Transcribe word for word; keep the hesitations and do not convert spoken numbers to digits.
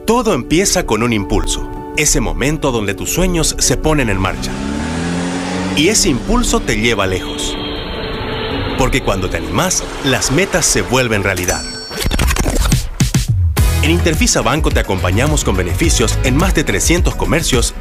Todo empieza con un impulso, ese momento donde tus sueños se ponen en marcha. Y ese impulso te lleva lejos. Porque cuando te animas, las metas se vuelven realidad. En Interfisa Banco te acompañamos con beneficios en más de trescientos comercios